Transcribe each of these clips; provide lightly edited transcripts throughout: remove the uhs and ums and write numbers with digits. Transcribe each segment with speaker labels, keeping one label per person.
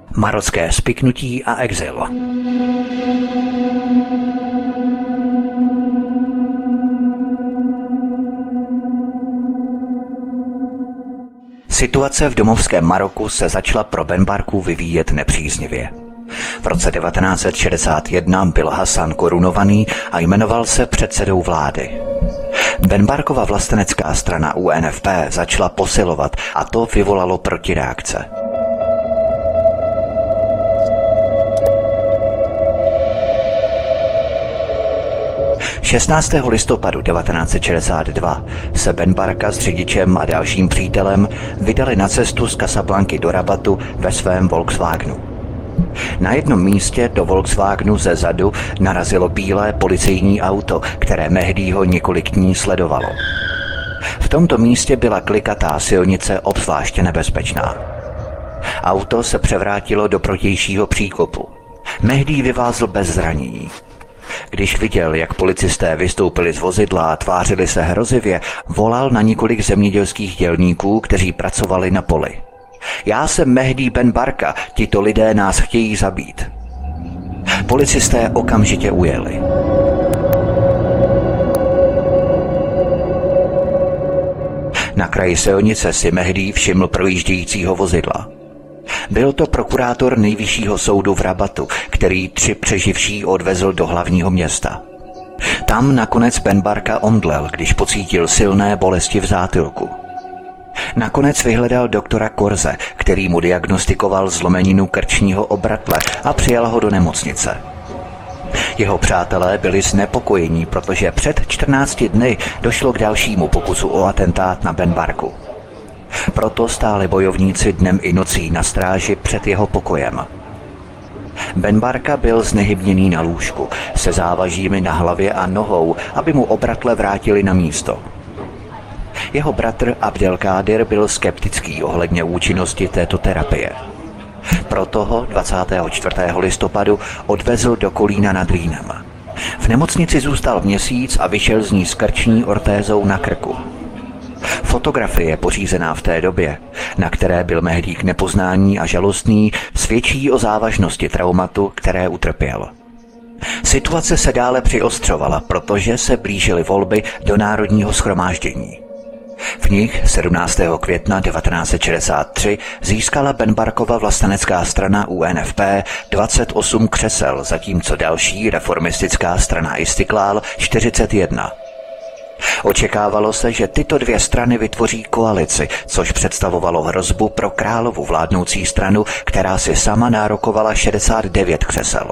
Speaker 1: Marocké spiknutí a exil. Situace v domovském Maroku se začala pro Benbarku vyvíjet nepříznivě. V roce 1961 byl Hasan korunovaný a jmenoval se předsedou vlády. Benbarkova vlastenecká strana UNFP začala posilovat a to vyvolalo protireakce. – 16. listopadu 1962 se Benbarka s řidičem a dalším přítelem vydali na cestu z Casablanky do Rabatu ve svém Volkswagenu. Na jednom místě do Volkswagenu ze zadu narazilo bílé policejní auto, které Mehdího několik dní sledovalo. V tomto místě byla klikatá silnice obzvláště nebezpečná. Auto se převrátilo do protějšího příkopu. Mehdí vyvázl bez zranění. Když viděl, jak policisté vystoupili z vozidla a tvářili se hrozivě, volal na několik zemědělských dělníků, kteří pracovali na poli. Já jsem Mehdi Benbarka, tito lidé nás chtějí zabít. Policisté okamžitě ujeli. Na kraji silnice si Mehdi všiml projíždějícího vozidla. Byl to prokurátor nejvyššího soudu v Rabatu, který 3 přeživší odvezl do hlavního města. Tam nakonec Benbarka omdlel, když pocítil silné bolesti v zátylku. Nakonec vyhledal doktora Korze, který mu diagnostikoval zlomeninu krčního obratle a přijal ho do nemocnice. Jeho přátelé byli znepokojení, protože před 14 dny došlo k dalšímu pokusu o atentát na Benbarku. Proto stáli bojovníci dnem i nocí na stráži před jeho pokojem. Benbarka byl znehybněný na lůžku, se závažími na hlavě a nohou, aby mu obratle vrátili na místo. Jeho bratr Abdelkádir byl skeptický ohledně účinnosti této terapie. Proto ho 24. listopadu odvezl do Kolína nad Rýnem. V nemocnici zůstal měsíc a vyšel z ní s krční ortézou na krku. Fotografie pořízená v té době, na které byl Mehdi k nepoznání a žalostný, svědčí o závažnosti traumatu, které utrpěl. Situace se dále přiostřovala, protože se blížily volby do Národního shromáždění. V nich 17. května 1963 získala Benbarkova vlastenecká strana UNFP 28 křesel, zatímco další reformistická strana Istiklál 41. Očekávalo se, že tyto dvě strany vytvoří koalici, což představovalo hrozbu pro královu vládnoucí stranu, která si sama nárokovala 69 křesel.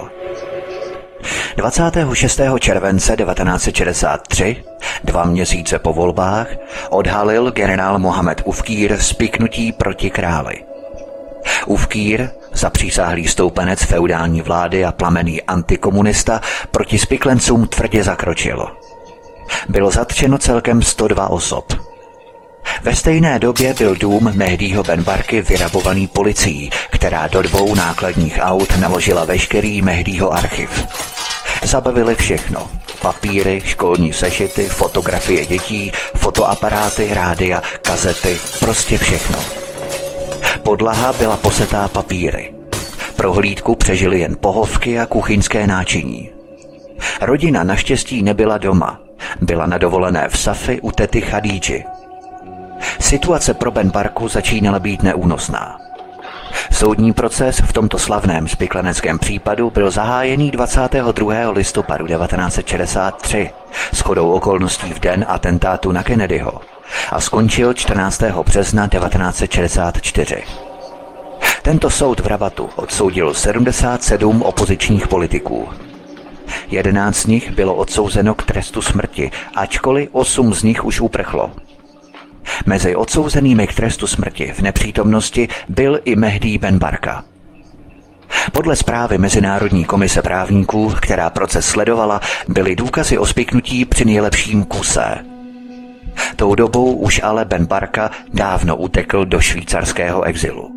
Speaker 1: 26. července 1963, 2 měsíce po volbách, odhalil generál Mohamed Ufkír spiknutí proti králi. Ufkír, zapřísáhlý stoupenec feudální vlády a plamenný antikomunista, proti spiklencům tvrdě zakročil. Bylo zatčeno celkem 102 osob. Ve stejné době byl dům Mehdího Benbarky vyrabovaný policií, která do 2 nákladních aut naložila veškerý Mehdího archiv. Zabavili všechno. Papíry, školní sešity, fotografie dětí, fotoaparáty, rádia, kazety, prostě všechno. Podlaha byla posetá papíry. Prohlídku přežili jen pohovky a kuchyňské náčiní. Rodina naštěstí nebyla doma. Byla na dovolené v Safi u tety Chadíči. Situace pro Benbarku začínala být neúnosná. Soudní proces v tomto slavném spikleneckém případu byl zahájený 22. listopadu 1963 shodou okolností v den atentátu na Kennedyho a skončil 14. března 1964. Tento soud v Rabatu odsoudil 77 opozičních politiků. 11 z nich bylo odsouzeno k trestu smrti, ačkoliv 8 z nich už uprchlo. Mezi odsouzenými k trestu smrti v nepřítomnosti byl i Mehdi Benbarka. Podle zprávy Mezinárodní komise právníků, která proces sledovala, byly důkazy o spiknutí při nejlepším kuse. Tou dobou už ale Benbarka dávno utekl do švýcarského exilu.